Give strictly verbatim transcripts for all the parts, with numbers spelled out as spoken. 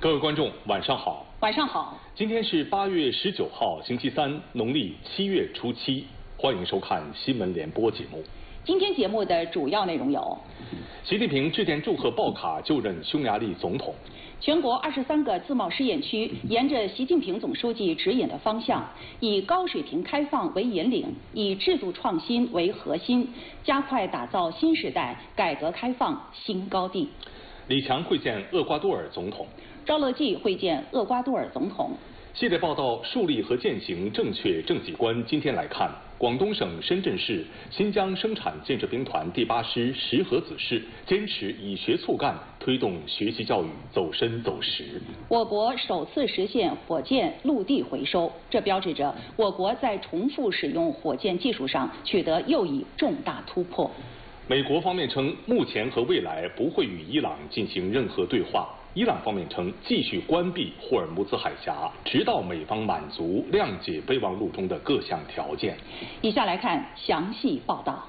各位观众，晚上好。 晚上好。 今天是八月十九号，星期三，农历七月初七。欢迎收看新闻联播节目。 今天节目的主要内容有： 习近平致电祝贺鲍卡就任匈牙利总统。 全国二十三个自贸试验区沿着习近平总书记指引的方向，以高水平开放为引领，以制度创新为核心，加快打造新时代改革开放新高地。 李强会见厄瓜多尔总统。 赵乐际会见厄瓜多尔总统。 系列报道树立和践行正确政绩观。今天来看，广东省深圳市新疆生产建设兵团第八师石河子市坚持以学促干，推动学习教育走深走实。 我国首次实现火箭陆地回收，这标志着我国在重复使用火箭技术上取得又一重大突破。 美国方面称，目前和未来不会与伊朗进行任何对话。伊朗方面称，继续关闭霍尔木兹海峡，直到美方满足谅解备忘录中的各项条件。 以下来看详细报道。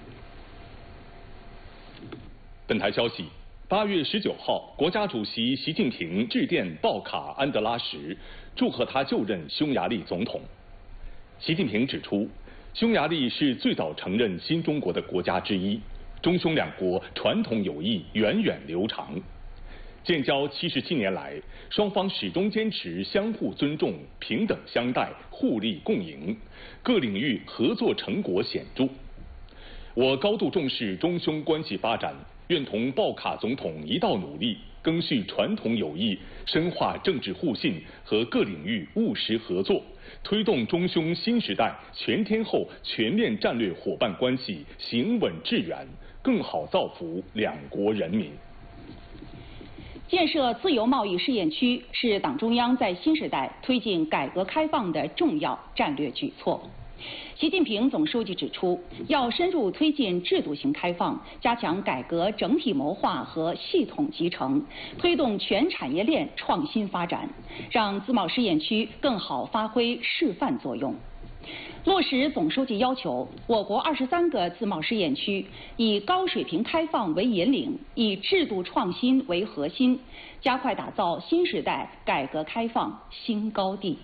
本台消息，八月十九号，国家主席习近平致电鲍卡安德拉什，祝贺他就任匈牙利总统。习近平指出，匈牙利是最早承认新中国的国家之一，中匈两国传统友谊源远流长。建交七十七年来，双方始终坚持相互尊重、平等相待、互利共赢，各领域合作成果显著。我高度重视中匈关系发展，愿同鲍卡总统一道努力，赓续传统友谊，深化政治互信和各领域务实合作，推动中匈新时代全天候全面战略伙伴关系行稳致远，更好造福两国人民。 建设自由贸易试验区是党中央在新时代推进改革开放的重要战略举措。习近平总书记指出，要深入推进制度性开放，加强改革整体谋划和系统集成，推动全产业链创新发展，让自贸试验区更好发挥示范作用。落实总书记要求，我国二十三个自贸试验区以高水平开放为引领，以制度创新为核心，加快打造新时代改革开放新高地。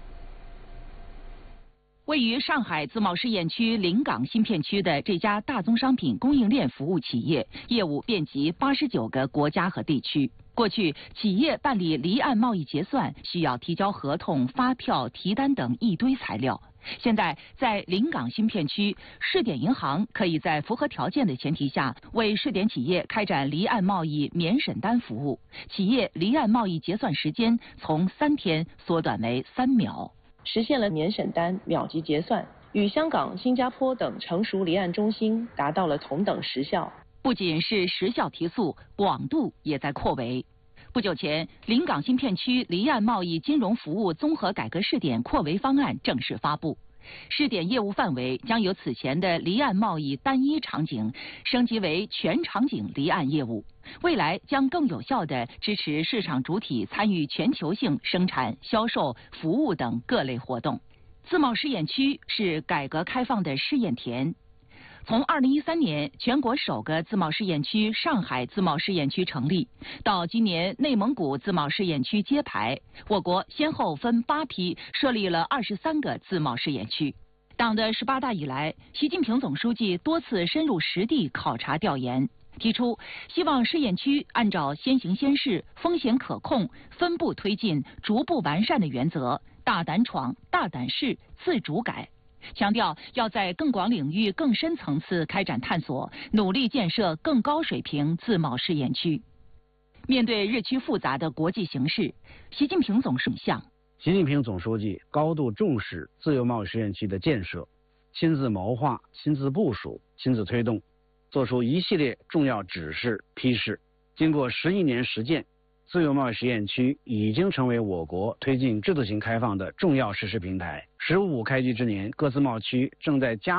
位于上海自贸试验区临港新片区的这家大宗商品供应链服务企业，业务遍及八十九个国家和地区。过去，企业办理离岸贸易结算需要提交合同、发票、提单等一堆材料。现在，在临港新片区，试点银行可以在符合条件的前提下，为试点企业开展离岸贸易免审单服务，企业离岸贸易结算时间从三天缩短为三秒， 实现了免审单、秒级结算，与香港、新加坡等成熟离岸中心达到了同等时效。 不仅是时效提速，广度也在扩围。不久前，临港新片区离岸贸易金融服务综合改革试点扩围方案正式发布。试点业务范围将由此前的离岸贸易单一场景升级为全场景离岸业务，未来将更有效地支持市场主体参与全球性生产、销售、服务等各类活动。自贸试验区是改革开放的试验田。从二零一三年全国首个自贸试验区上海自贸试验区成立，到今年内蒙古自贸试验区揭牌，我国先后分八批设立了二十三个自贸试验区。党的十八大以来，习近平总书记多次深入实地考察调研，提出希望试验区按照先行先试、风险可控、分步推进、逐步完善的原则，大胆闯、大胆试、自主改。强调要在更广领域、更深层次开展探索，努力建设更高水平自贸试验区。面对日趋复杂的国际形势，习近平总书记向习近平总书记高度重视自由贸易试验区的建设，亲自谋划、亲自部署、亲自推动，作出一系列重要指示批示。经过十一年实践，自由贸易试验区已经成为我国推进制度性开放的重要实施平台。十五开局之年，各自贸区正在加